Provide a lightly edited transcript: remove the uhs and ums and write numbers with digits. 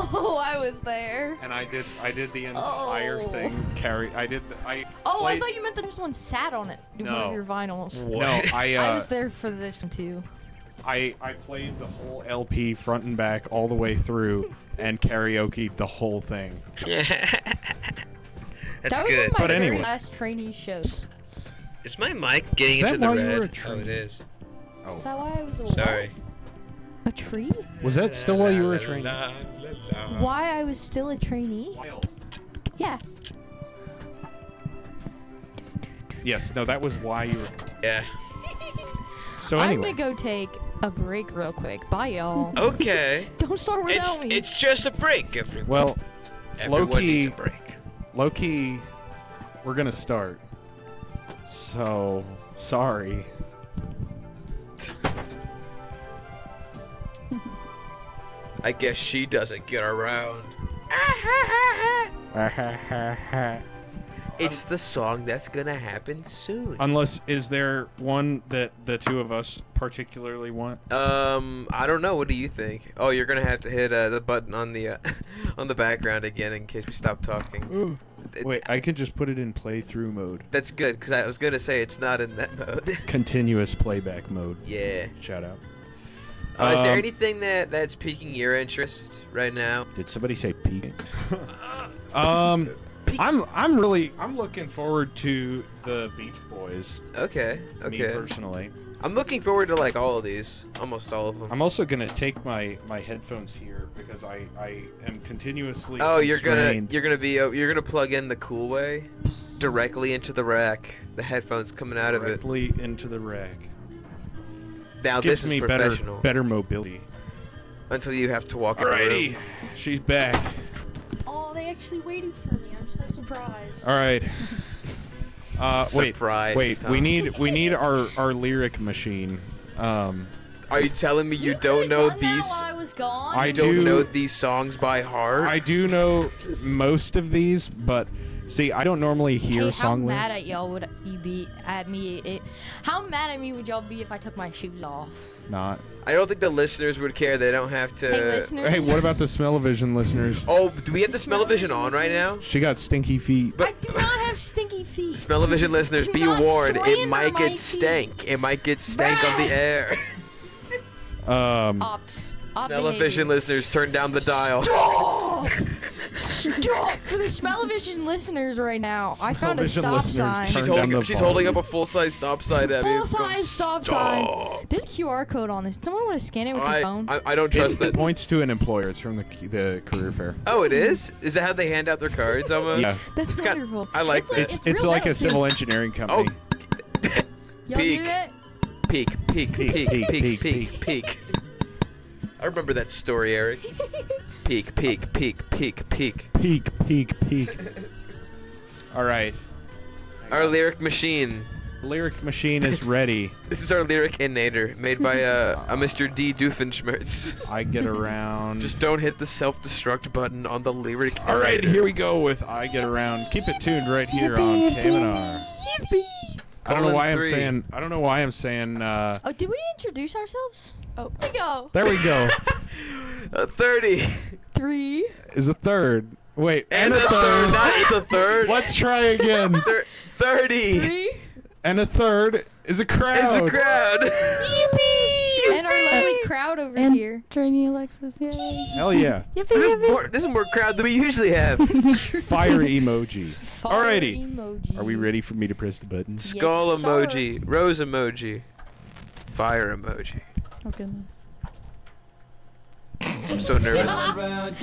Oh, I was there. And I did the entire thing. I Oh, I played- thought you meant that someone sat on it. One No. of your vinyls. No, I was there for this one too. I played the whole LP front and back all the way through and karaoke'd the whole thing. That's That was good. one of my But very anyway. last trainee shows. Is my mic getting Is that into the why you were red? a trainee? Oh, it is. Oh. Is that why I was a Sorry. what? A tree? Was that still while you were a trainee? Why I was still a trainee? Yeah. Yes, no, that was why you were. Yeah. So I'm anyway, gonna go take a break real quick. Bye, y'all. Okay. Don't start without me. It's just a break, everyone. well, Everyone low-key- needs a break. low-key, we're gonna start. So, sorry. I guess she doesn't get around. It's the song that's gonna happen soon. Unless, is there one that the two of us particularly want? I don't know. What do you think? Oh, you're gonna have to hit the button on the on the background again in case we stop talking. Wait, I could just put it in playthrough mode. That's good because I was gonna say it's not in that mode. Continuous playback mode. Yeah. Shout out. Is there anything that's piquing your interest right now? Did somebody say peak? I'm looking forward to the Beach Boys. Okay. Me Okay. personally. I'm looking forward to like all of these, almost all of them. I'm also gonna take my headphones here because I am continuously. Oh, you're constrained. gonna plug in the cool way, directly into the rack. The headphones coming out of it. directly into the rack. Now Gives this is me professional. better mobility. Until you have to walk in the Alrighty, room. she's back. Oh, they actually waited for me. I'm so surprised. All right. Surprise, Wait. Tom. We need our lyric machine. Are you telling me you could've don't know done that these? while I was gone. I You don't do- know these songs by heart? I do know most of these, but see, I don't normally hear Hey, song how mad lyrics. at y'all would you be at me? How mad at me would y'all be if I took my shoes off? Not. I don't think the listeners would care. They don't have to. Hey, listeners. Hey, what about the Smell-O-Vision listeners? Oh, do we have the Smell-O-Vision on right now? She got stinky feet. I do not have stinky feet. Smell-O-Vision listeners, Do be not warned. It slander might my get feet. stank. It might get stank on the air. Ops. Smell-O-Vision listeners, turn down the dial. Stop for the Smell-O-Vision listeners right now. I found a Smell-O-Vision stop listeners, sign. turn She's down holding. the She's holding up volume. a full-size stop sign at me. Full size stop sign. There's a QR code on this. Someone want to scan it with your phone? I don't trust It that. points to an employer. It's from the career fair. Oh, it is? Is that how they hand out their cards almost? Yeah. That's it's got- wonderful. I like that. It's real like a metal, civil too. engineering Oh, company. Y'all peak. do that? peak, peak, Peak, peak, peak, peak, peak, peak, peak. I remember that story, Eric. Peak, peak, peak, peak, peak. Peak. All right. Our lyric machine. Lyric machine is ready. This is our lyric innator, made by a Mr. D. Doofenshmirtz. I get around. Just don't hit the self-destruct button on the lyric. All right, innator. here we go with I Get Around. Keep it tuned right here on KMNR. I don't know why I'm saying. I don't know why I'm saying. Oh, did we introduce ourselves? Oh, there we go. There we go. 30. 3. Is a third. Wait, And a third. Not it's a third. Let's try again. 30. 3. And a third is a crowd. It's a crowd. And our lovely crowd over And here. Trainee Alexis, yay. Hell yeah. Yippee, This yippee. is more crowd than we usually have. Fire emoji. Fire Alrighty. emoji. Are we ready for me to press the buttons? Skull sir. emoji, rose emoji, fire emoji. Oh, goodness. I'm so nervous.